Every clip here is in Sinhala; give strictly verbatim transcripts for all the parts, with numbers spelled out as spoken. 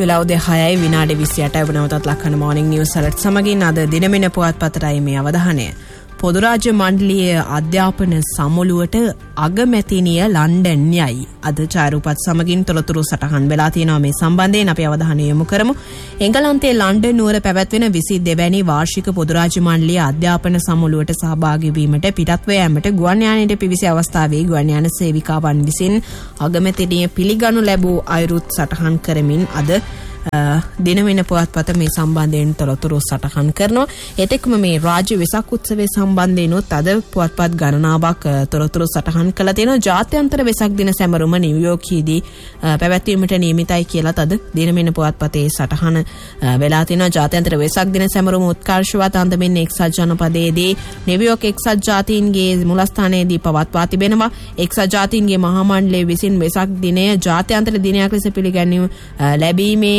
වෙලාව දෙහයයි විනාඩි විසිඅටයි වනවතත් ලක්කන මෝර්නිං නිවුස් අලර්ට් සමගින් අද දිනමින පුවත්පතටයි මේ අවධානය. පොදු රාජ්‍ය මණ්ඩලීය අධ්‍යාපන සමුළුවට අගමැතිනිය ලන්ඩන් යයි. අද ඡායාරූපත් සමගින් තොරතුරු සටහන් වෙලා තියෙනවා මේ සම්බන්ධයෙන් අපි අවධානය යොමු කරමු. එංගලන්තයේ ලන්ඩන් නුවර පැවැත්වෙන විසිදෙවැනි වැනි වාර්ෂික පොදු රාජ්‍ය මණ්ඩලීය අධ්‍යාපන සමුළුවට සහභාගී වීමට පිටත්ව යාමට ගුවන් යානයට පිවිසි අවස්ථාවේ ගුවන් යාන සේවිකාවන් විසින් අගමැතිනිය පිළිගනු ලැබූ අයුරුත් සටහන් කරමින් අද දිනවෙන පුවත්පත මේ සම්බන්ධයෙන් තොරතුරු සටහන් කරනවා. එතෙක්ම මේ රාජ්‍ය වෙසක් උත්සවයේ සම්බන්ධයෙන්ොත් අද පුවත්පත් ගණනාවක් තොරතුරු සටහන් කළා තියෙනවා. ජාත්‍යන්තර වෙසක් දින සැමරුම නිව්යෝර්ක්යේදී පැවැත්වීමට නියමිතයි කියලා අද දිනවෙන පුවත්පතේ සටහන වෙලා තියෙනවා. ජාත්‍යන්තර වෙසක් දින සැමරුම උත්කර්ෂවත් අන්දමින් එක්සත් ජනපදයේදී නිව්යෝර්ක් එක්සත් ජාතීන්ගේ මුලස්ථානයේදී පවත්වා තිබෙනවා. එක්සත් ජාතීන්ගේ මහා මණ්ඩලය විසින් වෙසක් දිනය ජාත්‍යන්තර දිනයක් ලෙස පිළිගැනීම ලැබීමේ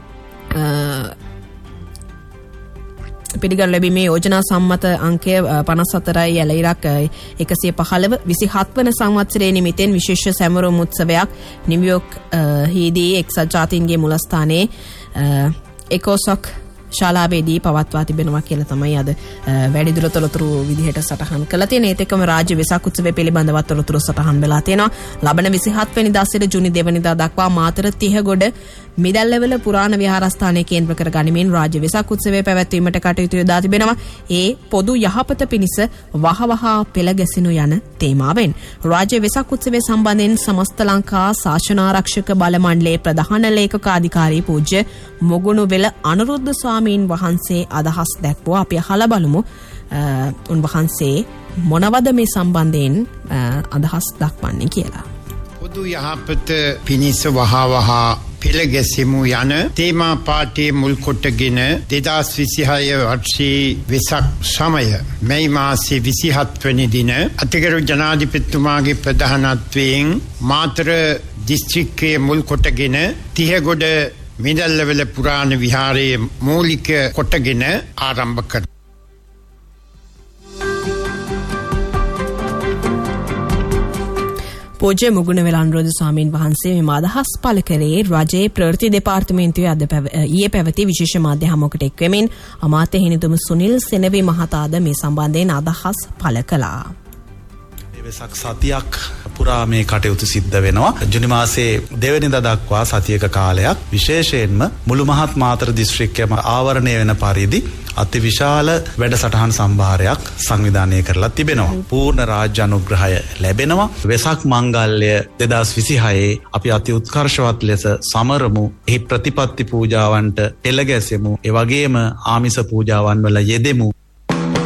පිළිගනු ලැබීමේ යෝජනා සම්මත අංකය පනස් හතරයි යැල ඉරක් එකසිය පහළව විසිහත් වන සංවත්සරයේ නිමිතෙන් විශේෂ සැමරුම් උත්සවයක් නිව්යෝර්ක් හිදී එක්සත් ජාතීන්ගේ මුලස්ථානයේ එකොසොක් ශාලාවේදී පවත්වා තිබෙනවා කියලා තමයි අද වැඩිදුර තොරතුරු විදිහට සටහන් කළා තියෙන. ඒත් එක්කම රාජ්‍ය වෙසක් උත්සවය පිළිබඳව තොරතුරු සටහන් වෙලා තියෙනවා. ලබන විසිහත් වෙනිදා සිට ජූනි දෙක වෙනිදා දක්වා මාතර තිහගොඩ මිදල්ලෙවල පුරාණ විහාරස්ථානයේ කේන්ද්‍ර කර ගනිමින් රාජ්‍ය වෙසක් උත්සවය පැවැත්වීමට කටයුතු යොදා තිබෙනවා. ඒ පොදු යහපත පිණිස වහවහ පෙළ ගැසිනු යන තේමාවෙන් රාජ්‍ය වෙසක් උත්සවය සම්බන්ධයෙන් සමස්ත ලංකා ශාසනාරක්ෂක බල මණ්ඩලයේ ප්‍රධාන ලේකකාධිකාරී පූජ්‍ය මොගුණුවෙල අනුරුද්ධ ස්වාමීන් වහන්සේ අදහස් දැක්වුවා. අපි අහලා බලමු උන්වහන්සේ මොනවද මේ සම්බන්ධයෙන් අදහස් දක්වන්නේ කියලා. පොදු යහපත පිණිස වහවහ පෙළ ගැසෙමු යන තේමා පාඨයේ මුල් කොටගෙන දෙදාස් විසිහය වර්ෂයේ වෙසක් සමය මැයි මාසයේ විසිහත් වෙනි දින අතිගරු ජනාධිපතිතුමාගේ ප්‍රධානත්වයෙන් මාතර දිස්ත්‍රික්කයේ මුල් කොටගෙන තිහගොඩ මිදල්ලෙවල පුරාණ විහාරයේ මූලික කොටගෙන ආරම්භ කරනවා. පූජ්‍ය මුගුණවෙල අනුරුද්ධ ස්වාමීන් වහන්සේ මේ අදහස් පළ කරේ රජයේ ප්‍රවෘත්ති දෙපාර්තමේන්තුවේ අද ඊයේ පැවති විශේෂ මාධ්‍ය හමුවකට එක් වෙමින් අමාත්‍ය හිමිතුම සුනිල් සෙනවි මහතාද මේ සම්බන්ධයෙන් අදහස් පළ කළා. වෙසක් සතියක් පුරා මේ කටයුතු සිද්ධ වෙනවා. ජුනි මාසයේ දෙවැනිදා දක්වා සතියක කාලයක් විශේෂයෙන්ම මුළු මහත් මාතර දිස්ත්‍රික්කයම ආවරණය වෙන පරිදි අතිවිශාල වැඩසටහන් සම්භාරයක් සංවිධානය කරලා තිබෙනවා. පූර්ණ රාජ්‍ය අනුග්‍රහය ලැබෙනවා. වෙසක් මංගල්‍ය දෙදාස් විසිහයේ අපි අති උත්කර්ෂවත් ලෙස සමරමු. එහි ප්‍රතිපත්ති පූජාවන්ට පෙළ ගැසෙමු. ඒ වගේම ආමිස පූජාවන් වල යෙදෙමු